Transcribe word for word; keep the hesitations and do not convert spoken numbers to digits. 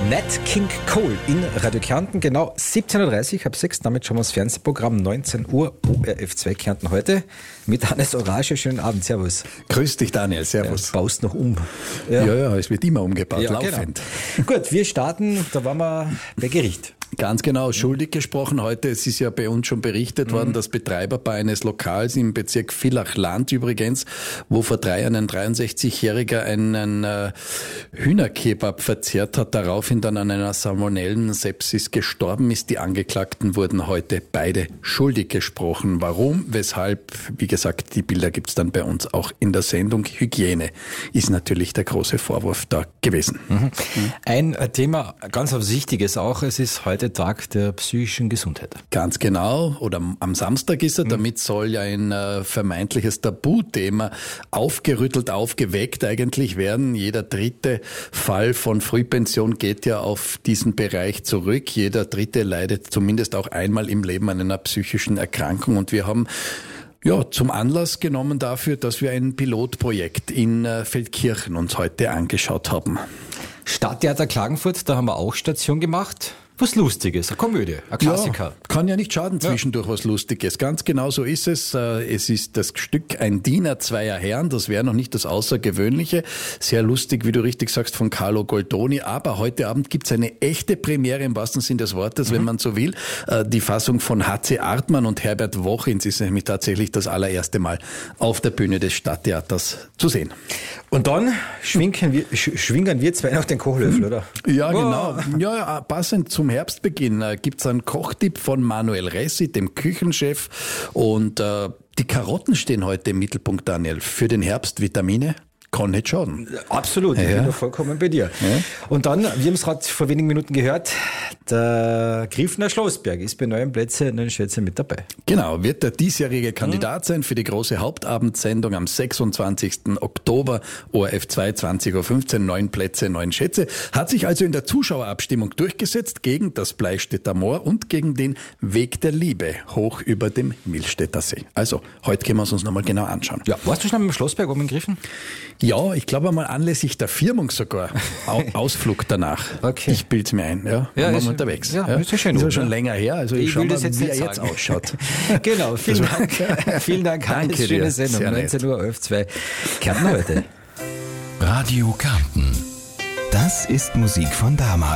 Nat King Cole in Radio Kärnten, genau siebzehn Uhr dreißig, halb sechs, damit schauen wir das Fernsehprogramm, neunzehn Uhr, O R F zwei Kärnten heute mit Hannes Orage. Schönen Abend, servus. Grüß dich, Daniel, servus. Ja, baust noch um. Ja. ja, ja, es wird immer umgebaut, ja, laufend. Genau. Gut, wir starten, da waren wir bei Gericht. Ganz genau, schuldig gesprochen heute. Es ist ja bei uns schon berichtet mhm. worden, dass Betreiber bei eines Lokals im Bezirk Villach-Land übrigens, wo vor drei Jahren ein dreiundsechzigjähriger einen äh, Hühnerkebab verzehrt hat, daraufhin dann an einer Salmonellensepsis gestorben ist. Die Angeklagten wurden heute beide schuldig gesprochen. Warum, weshalb, wie gesagt, die Bilder gibt's dann bei uns auch in der Sendung. Hygiene ist natürlich der große Vorwurf da gewesen. Mhm. Mhm. Ein Thema, ganz wichtiges auch, es ist heute Tag der psychischen Gesundheit. Ganz genau. Oder am Samstag ist er. Mhm. Damit soll ja ein äh, vermeintliches Tabuthema aufgerüttelt, aufgeweckt eigentlich werden. Jeder dritte Fall von Frühpension geht ja auf diesen Bereich zurück. Jeder dritte leidet zumindest auch einmal im Leben an einer psychischen Erkrankung. Und wir haben ja zum Anlass genommen dafür, dass wir ein Pilotprojekt in äh, Feldkirchen uns heute angeschaut haben. Stadttheater Klagenfurt, da haben wir auch Station gemacht. Was Lustiges, eine Komödie, ein Klassiker. Ja, kann ja nicht schaden, zwischendurch ja. was Lustiges. Ganz genau so ist es. Es ist das Stück Ein Diener zweier Herren. Das wäre noch nicht das Außergewöhnliche. Sehr lustig, wie du richtig sagst, von Carlo Goldoni. Aber heute Abend gibt's eine echte Premiere im wahrsten Sinn des Wortes, mhm. wenn man so will. Die Fassung von H C Artmann und Herbert Wochins ist nämlich tatsächlich das allererste Mal auf der Bühne des Stadttheaters zu sehen. Und dann schwingen wir, schwingen wir zwei noch den Kochlöffel, oder? Ja, genau. Oh. Ja, passend zum Herbstbeginn äh, gibt's einen Kochtipp von Manuel Ressi, dem Küchenchef. Und äh, die Karotten stehen heute im Mittelpunkt, Daniel. Für den Herbst Vitamine? Kann nicht schaden. Absolut, ich ja. bin da vollkommen bei dir. Ja. Und dann, wir haben es gerade vor wenigen Minuten gehört, der Griffner Schlossberg ist bei neuen Plätzen in den Schwätze mit dabei. Genau, wird der diesjährige Kandidat sein für die große Hauptabendsendung am sechsundzwanzigsten Oktober, O R F zwei, zwanzig Uhr fünfzehn, neun Plätze, neun Schätze. Hat sich also in der Zuschauerabstimmung durchgesetzt gegen das Bleistädter Moor und gegen den Weg der Liebe hoch über dem Milstädter See. Also, heute können wir es uns nochmal genau anschauen. Ja, warst du schon am Schlossberg oben in Griffen? Ja, ich glaube einmal anlässlich der Firmung sogar. Ausflug danach. Okay. Ich bild's mir ein. Ja, ja, waren ist, wir unterwegs. Ja, ja. Ist ja schön. Ist ja schon länger her. Also ich, ich schau mal, jetzt wie er jetzt sagen. ausschaut. Genau, vielen Dank. Vielen Dank, Hannes. Danke schöne dir. Sendung. neunzehn Uhr, O R F zwei. Kärnten heute. Radio Kärnten. Das ist Musik von damals.